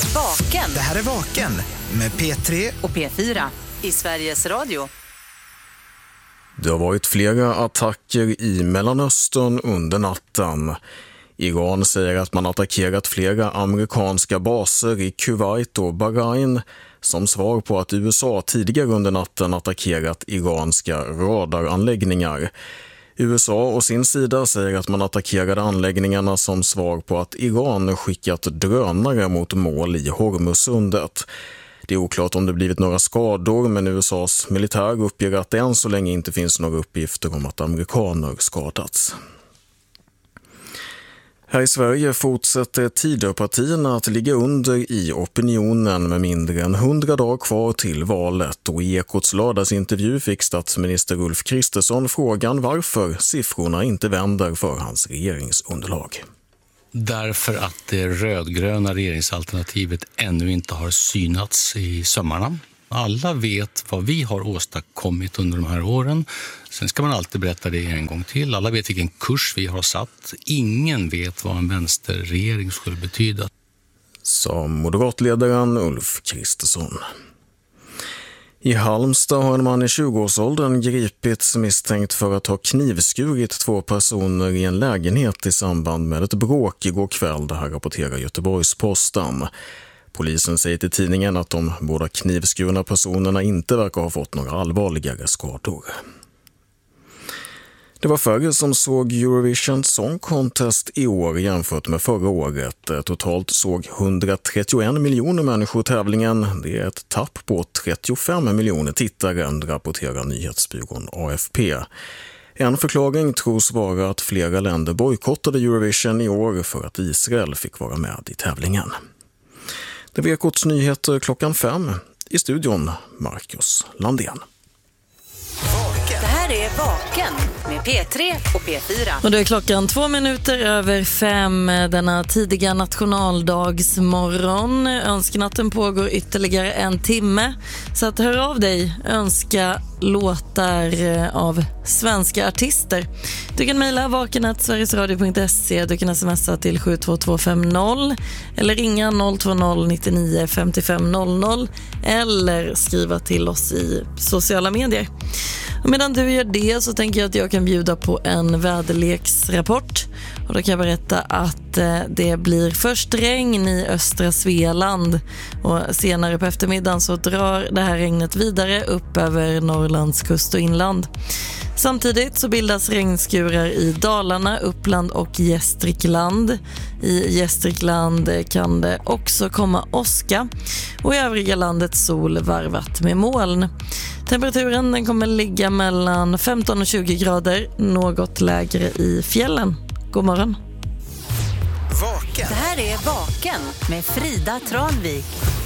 Vaken. Det här är Vaken med P3 och P4 i Sveriges Radio. Det har varit flera attacker i Mellanöstern under natten. Iran säger att man attackerat flera amerikanska baser i Kuwait och Bahrain som svar på att USA tidigare under natten attackerat iranska radaranläggningar. USA å sin sida säger att man attackerade anläggningarna som svar på att Iran skickat drönare mot mål i Hormuzsundet. Det är oklart om det blivit några skador, men USAs militär uppger att det än så länge inte finns några uppgifter om att amerikaner skadats. Här i Sverige fortsätter Tidöpartierna att ligga under i opinionen med mindre än 100 dagar kvar till valet, och i Ekots lördagsintervju fick statsminister Ulf Kristersson frågan varför siffrorna inte vänder för hans regeringsunderlag. Därför att det rödgröna regeringsalternativet ännu inte har synats i sömmarna. Alla vet vad vi har åstadkommit under de här åren. Sen ska man alltid berätta det en gång till. Alla vet vilken kurs vi har satt. Ingen vet vad en vänsterregering skulle betyda. Som moderatledaren Ulf Kristersson. I Halmstad har en man i 20-årsåldern gripits misstänkt för att ha knivskurit 2 personer i en lägenhet i samband med ett bråk igår kväll. Det här rapporterar Göteborgs-Posten. Polisen säger till tidningen att de båda knivskurna personerna inte verkar ha fått några allvarligare skador. Det var färre som såg Eurovision Song Contest i år jämfört med förra året. Totalt såg 131 miljoner människor tävlingen. Det är ett tapp på 35 miljoner tittare, rapporterar nyhetsbyrån AFP. En förklaring tros vara att flera länder bojkottade Eurovision i år för att Israel fick vara med i tävlingen. Det var Ekots nyheter 5:00. I studion Marcus Landén. Det här är Vaken med P3 och P4. Och det är klockan 5:02 denna tidiga nationaldagsmorgon. Önskenatten pågår ytterligare 1 timme. Så att hör av dig, önska låtar av svenska artister. Du kan mejla vaken@sverigesradio.se. Du kan smsa till 72250 eller ringa 020 99 55 00 eller skriva till oss i sociala medier. Och medan du gör det så tänker jag att jag kan bjuda på en väderleksrapport. Och då kan jag berätta att det blir först regn i östra Svealand. Och senare på eftermiddagen så drar det här regnet vidare upp över Norrlands kust och inland. Samtidigt så bildas regnskurar i Dalarna, Uppland och Gästrikland. I Gästrikland kan det också komma åska och i övriga landet sol varvat med moln. Temperaturen den kommer ligga mellan 15 och 20 grader, något lägre i fjällen. God morgon. Vaken. Det här är Vaken med Frida Tranvik.